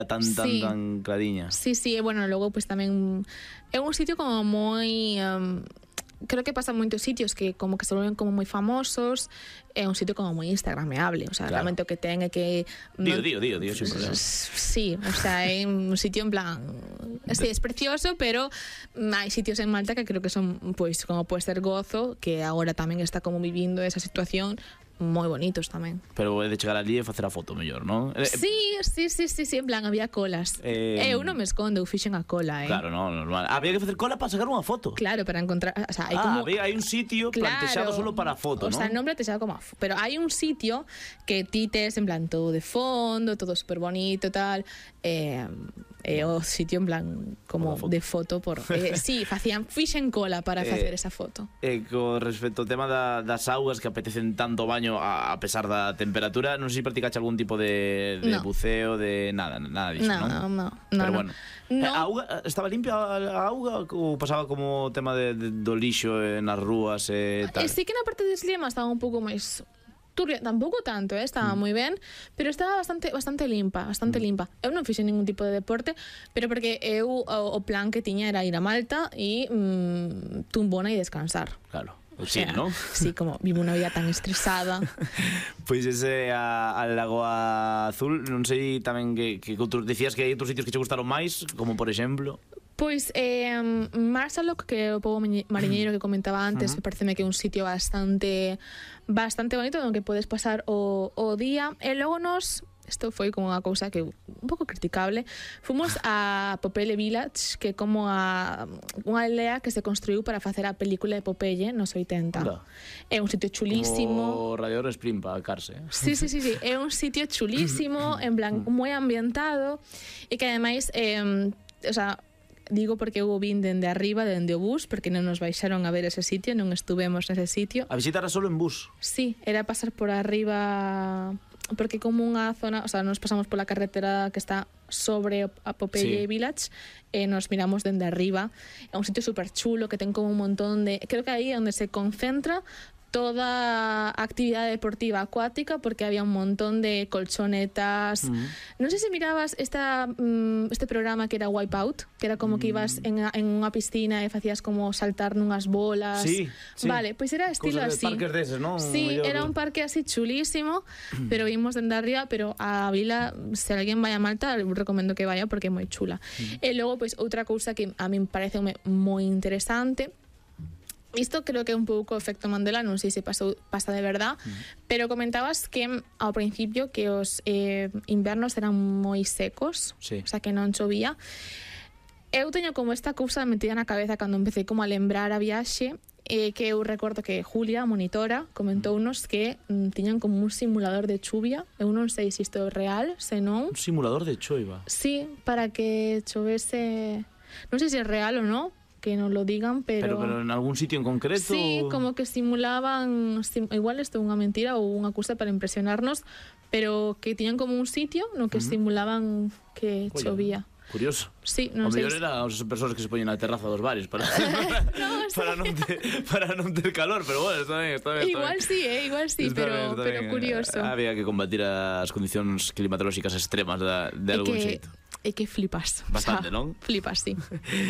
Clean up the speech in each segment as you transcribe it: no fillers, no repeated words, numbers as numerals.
tan clariña. Sí, bueno, logo pues tamén é un sitio como moi creo que pasa en moitos sitios que como que se volven como moi famosos. É un sitio como moi instagrameable, o sea, claro. Realmente o que ten é que Digo, sin problema. Sí, o sea, é un sitio en plan sí, es precioso, pero hai sitios en Malta que creo que son, pois, como pode ser Gozo, que agora tamén está como vivindo esa situación, moi bonitos tamén. Pero é de chegar ali e facer a foto mellor, non? Sí, en plan, había colas. Eu non me escondo, eu fixen a cola, Claro, non, normal. Había que facer cola para sacar unha foto. Claro, para encontrar, o sea, hai un sitio plantexado solo para a foto, non? O sea, non plantexado como pero hai un sitio que ti tes en plan todo de fondo, todo super bonito e tal, o sitio en plan como de foto por sí, fixen cola para facer esa foto. Con respecto ao tema das augas que apetecen tanto baño a pesar da temperatura, non sei se practicache algún tipo de buceo, de nada disso, non? No. Pero bueno, a auga, estaba limpia a auga ou pasaba como tema do lixo nas rúas e tal? Sí que na parte de Slema estaba un pouco máis turbia, tampouco tanto, estaba moi ben, pero estaba bastante limpa. Eu non fixe ningún tipo de deporte, pero porque eu o plan que tiña era ir a Malta e tumbona e descansar. Claro. Sí, ¿no? Sí, como vivo unha vida tan estresada. Pois ese a Lagoa Azul, non sei tamén que dicías que hai outros sitios que che gustaron máis, como por exemplo... Pois Marsalok, que é o pobo mariñeiro que comentaba antes, que pareceme que é un sitio bastante bonito onde podes pasar o día, e logo isto foi como unha cousa que un pouco criticable, fomos a Popeye Village, que é como unha aldea que se construiu para facer a película de Popeye nos 80. É un sitio chulísimo, o Radiador Sprint para Carse. Sí, é un sitio chulísimo, en plan moi ambientado, e que ademais o sea, digo porque eu vin dende arriba, dende o bus, porque non nos baixaron a ver ese sitio, non estuvemos nese sitio. A visita era solo en bus? Sí, era pasar por arriba, porque como unha zona, o sea, nos pasamos pola carretera que está sobre a Popeye Village e nos miramos dende arriba. É un sitio super chulo que ten como un montón de... Creo que aí é onde se concentra toda a actividade deportiva acuática, porque había un montón de colchonetas. Non sei se mirabas este programa que era Wipeout, que era como que ibas en unha piscina e facías como saltar nunhas bolas. Sí. Vale, pois era estilo así. Parques deses, non? Sí, era un parque así chulísimo, pero vimos dende arriba, pero a vila, se alguén vai a Malta, recomendo que vaya porque é moi chula. E logo, pois, outra cousa que a min parece moi interesante, isto creo que é un pouco efecto Mandela, non sei se pasa de verdad, pero comentabas que ao principio que os invernos eran moi secos, o sea que non chovía. Eu teño como esta cousa metida na cabeza cando empecé como a lembrar a viaxe, que eu recordo que Julia, a monitora, comentounos que tiñan como un simulador de chuvia. Eu non sei se isto é real, se non... Un simulador de choiva? Sí, para que chovese... Non sei se é real ou non, que nos lo digan, pero en algún sitio en concreto? Sí, como que simulaban, igual isto é unha mentira ou unha cousa para impresionarnos, pero que tiñan como un sitio no que simulaban que chovía. Curioso. Sí, non sei. O mellor era as persoas que se poñen na terraza dos bares para non ter calor, pero bueno, está ben. Igual sí, pero curioso. Había que combatir as condicións climatolóxicas extremas de algún xeito. É que flipas. Bastante, non? Flipas, sí.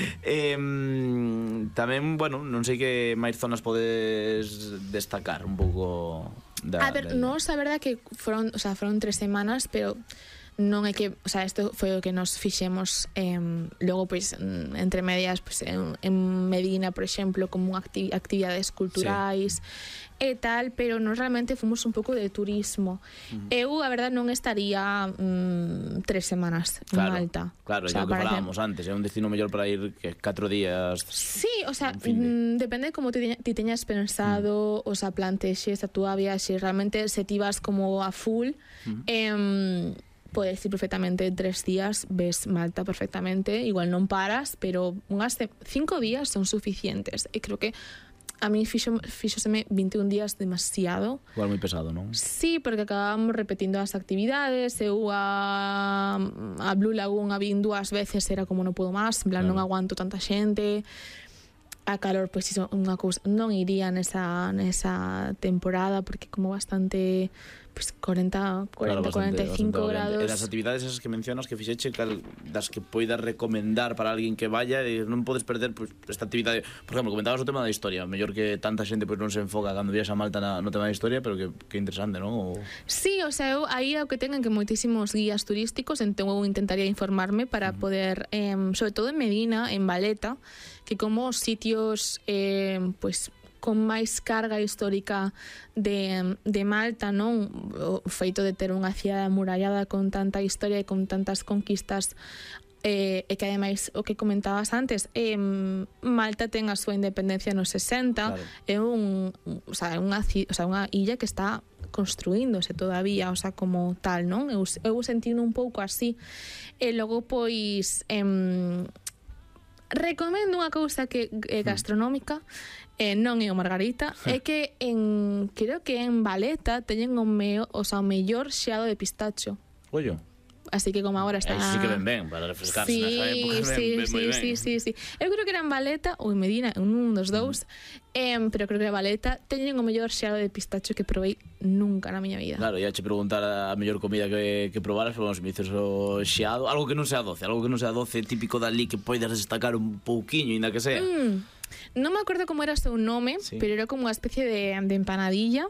Tamén, bueno, non sei que máis zonas podes destacar un pouco a ver, nos a verdade que foron 3 semanas, pero non é que, o sea, isto foi o que nos fixemos logo, pois, entre medias, pois, en Medina, por exemplo, como actividades culturais e tal, pero nos realmente fomos un pouco de turismo. Eu, a verdade, non estaría 3 semanas en Malta. Claro, o sea, que falábamos antes, é un destino mellor para ir que 4 días. Sí, o sea, depende de como ti teñas pensado, o sea, plantexes a túa viaxe, realmente se ti vas como a full, podes ir perfectamente 3 días, ves Malta perfectamente, igual non paras, pero unhas 5 días son suficientes, e creo que a mí fíxoseme 21 días demasiado. Igual moi pesado, non? Sí, porque acabamos repetindo as actividades. Eu a Blue Lagoon a vin 2 veces, era como non podo máis, en plan, non aguanto tanta xente. A calor, pois iso, unha cousa, non iría nesa temporada porque como bastante pues 40, 45 grados. E das actividades esas que mencionas que fixeche, das que poidas recomendar para alguén que vaya, non podes perder pues, esta actividade. Por exemplo, comentabas o tema da historia, mellor que tanta xente pues, non se enfoca cando viaxa a Malta no tema da historia, pero que interesante, non? Sí, o sea, eu aí é o que tengan que moitísimos guías turísticos, entón eu intentaría informarme para poder, sobre todo en Medina, en Valeta, que como os sitios, pues con máis carga histórica de Malta, non? O feito de ter unha cidade amurallada con tanta historia e con tantas conquistas, e que ademais o que comentabas antes, Malta ten a súa independencia nos 60, claro. É unha illa que está construíndose todavía, o sea, como tal, non? Eu sentindo un pouco así. E logo, pois, recomendo unha cousa que é gastronómica, non é o Margarita, é que creo que en Valeta teñen o mellor xeado de pistacho. Ollo. Así que como agora está... Eso sí que ben, para refrescarse nesa época. Sí. Eu creo que era en Valeta ou en Medina, un dos dous, pero creo que era Valeta, teñen o mellor xeado de pistacho que provei nunca na miña vida. Claro, ia che preguntar a mellor comida que probaras, pero se me dices o xeado, algo que non sea doce, típico dali que poidas destacar un pouquiño, ainda que sea. Non me acordo como era o seu nome, pero era como unha especie de empanadilla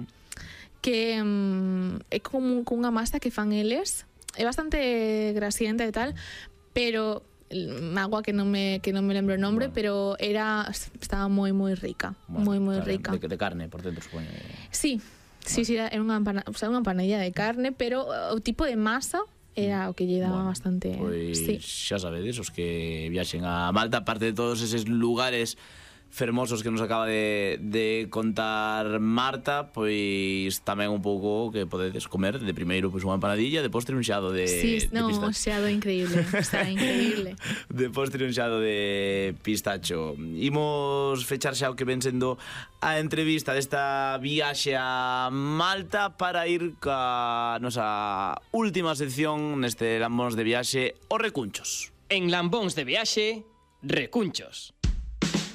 que é como unha masa que fan eles. É bastante grasienta e tal, pero agua que non me lembro o nombre, pero estaba moi rica, moi rica. De carne por dentro, supoño. Sí, era unha empanadilla de carne, pero o tipo de masa era o que lle daba bastante. Pois xa sabedes, os que viaxen a Malta, aparte de todos eses lugares fermosos que nos acaba de contar Marta, pois tamén un pouco que podedes comer de primeiro pois unha empanadilla, de postre un xeado de pistacho. Un xeado increíble, está increíble. De postre un xeado de pistacho. Imos fechar xa o que ven sendo a entrevista desta viaxe a Malta para ir ca nosa última sección neste Lambóns de Viaxe, os recunchos. En Lambóns de Viaxe, recunchos.